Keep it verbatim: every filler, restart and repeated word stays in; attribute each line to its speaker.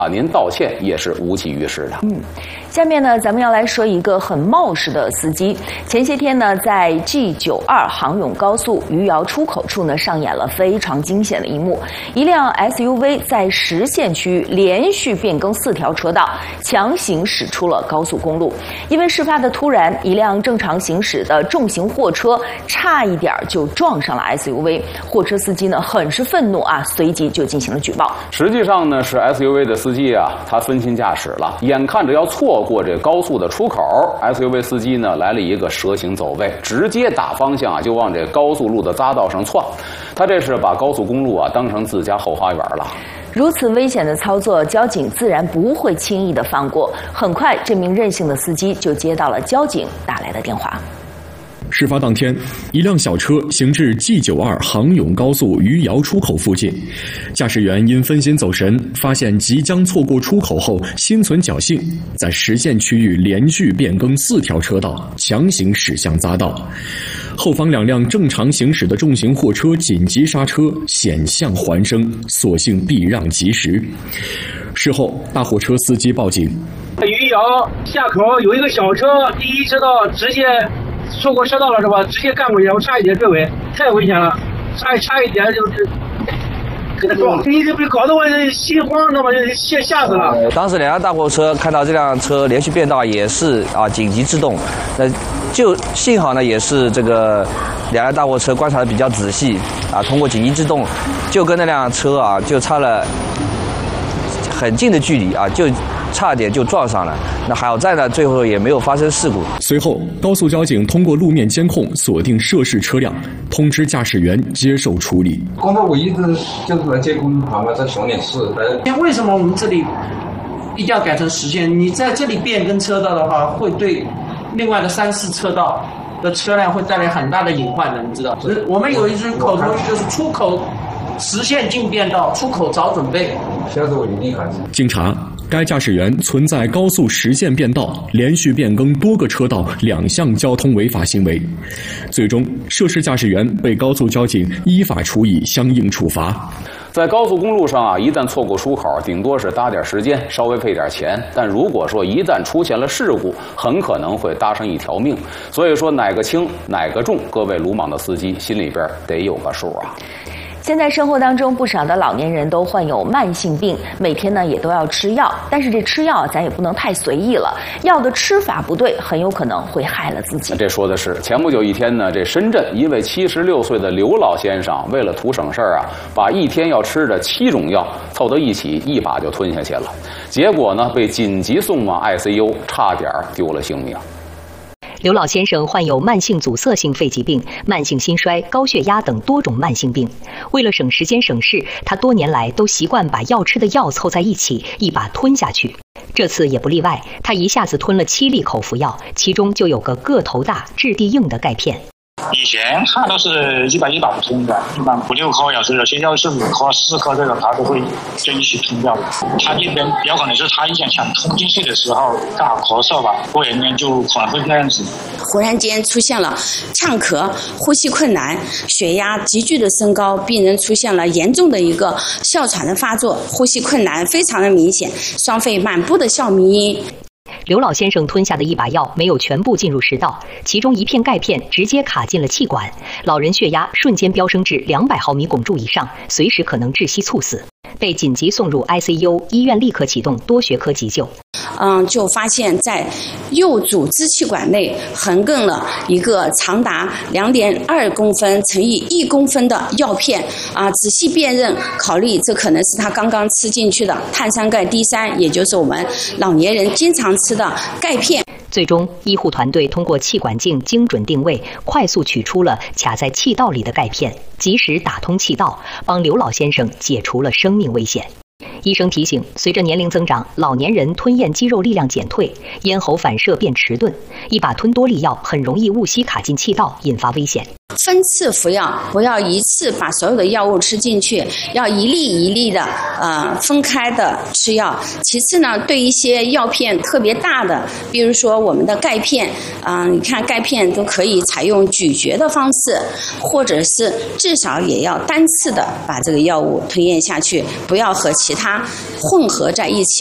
Speaker 1: 啊，您道歉也是无济于事的。
Speaker 2: 嗯，下面呢，咱们要来说一个很冒失的司机。前些天呢，在 G 九二 杭甬高速余姚出口处呢，上演了非常惊险的一幕：一辆 S U V 在实线区域连续变更四条车道，强行驶出了高速公路。因为事发的突然，一辆正常行驶的重型货车差一点就撞上了 S U V， 货车司机呢很是愤怒啊，随即就进行了举报。
Speaker 1: 实际上呢，是 S U V 的司机啊，他分心驾驶了，眼看着要错过这高速的出口 ，S U V 司机呢来了一个蛇形走位，直接打方向啊，就往这高速路的匝道上窜。他这是把高速公路啊当成自家后花园了。
Speaker 2: 如此危险的操作，交警自然不会轻易的放过。很快，这名任性的司机就接到了交警打来的电话。
Speaker 3: 事发当天，一辆小车行至 G 九二 杭甬高速余姚出口附近，驾驶员因分心走神，发现即将错过出口后，心存侥幸，在实线区域连续变更四条车道，强行驶向匝道。后方两辆正常行驶的重型货车紧急刹车，险象环生，所幸避让及时。事后，大货车司机报警。
Speaker 4: 余姚下口有一个小车，第一车道直接错过车道了是吧？直接干过去，我差一点追尾，太危险了，差差一点就是给他撞，这一直被搞得我心慌，知道吗？吓吓死了。
Speaker 5: 当时两辆大货车看到这辆车连续变道，也是啊紧急制动，那就幸好呢，也是这个两辆大货车观察的比较仔细啊，通过紧急制动，就跟那辆车啊就差了很近的距离啊，就差点就撞上了。那好在呢，最后也没有发生事故。
Speaker 3: 随后，高速交警通过路面监控锁定涉事车辆，通知驾驶员接受处理。
Speaker 6: 刚才我一直就是来接工厂嘛，在熊脸市。
Speaker 7: 为什么我们这里一定要改成实线？你在这里变更车道的话，会对另外的三四车道的车辆会带来很大的隐患的，你知道？我们有一句口头语，就是出口实线进变道，出口早准备。
Speaker 6: 下次我一定改。
Speaker 3: 经查，该驾驶员存在高速实线变道、连续变更多个车道两项交通违法行为。最终，涉事驾驶员被高速交警依法处以相应处罚。
Speaker 1: 在高速公路上啊，一旦错过出口，顶多是搭点时间，稍微费点钱。但如果说一旦出现了事故，很可能会搭上一条命。所以说哪个轻哪个重，各位鲁莽的司机心里边得有个数啊。
Speaker 2: 现在生活当中不少的老年人都患有慢性病，每天呢也都要吃药，但是这吃药咱也不能太随意了，药的吃法不对，很有可能会害了自己。
Speaker 1: 这说的是前不久一天呢，这深圳一位七十六岁的刘老先生，为了图省事儿啊，把一天要吃的七种药凑到一起，一把就吞下去了，结果呢被紧急送往 I C U， 差点丢了性命。
Speaker 8: 刘老先生患有慢性阻塞性肺疾病、慢性心衰、高血压等多种慢性病。为了省时间省事，他多年来都习惯把要吃的药凑在一起，一把吞下去。这次也不例外，他一下子吞了七粒口服药，其中就有个个头大、质地硬的钙片。
Speaker 9: 以前他都是一把一把吞的，一般五六颗，有时有些药是五颗、四颗，这个他都会就一起吞掉的。他这边有可能是他一想想吞进去的时候刚好咳嗽吧，过两天就可能会那样子。
Speaker 10: 忽然间出现了呛咳、呼吸困难、血压急剧的升高，病人出现了严重的一个哮喘的发作，呼吸困难非常的明显，双肺满布的哮鸣音。
Speaker 8: 刘老先生吞下的一把药没有全部进入食道，其中一片钙片直接卡进了气管，老人血压瞬间飙升至两百毫米汞柱以上，随时可能窒息猝死，被紧急送入 I C U， 医院立刻启动多学科急救。
Speaker 10: 嗯，就发现在右主支气管内横亘了一个长达两点二公分乘以一公分的药片啊！仔细辨认，考虑这可能是他刚刚吃进去的碳酸钙 D 三， 也就是我们老年人经常吃的钙片。
Speaker 8: 最终，医护团队通过气管镜精准定位，快速取出了卡在气道里的钙片，及时打通气道，帮刘老先生解除了生命危险。医生提醒，随着年龄增长，老年人吞咽肌肉力量减退，咽喉反射变迟钝，一把吞多粒药很容易误吸卡进气道，引发危险。
Speaker 10: 分次服药，不要一次把所有的药物吃进去，要一粒一粒的呃分开的吃药。其次呢，对一些药片特别大的，比如说我们的钙片，啊、呃，你看钙片都可以采用咀嚼的方式，或者是至少也要单次的把这个药物吞咽下去，不要和其他混合在一起。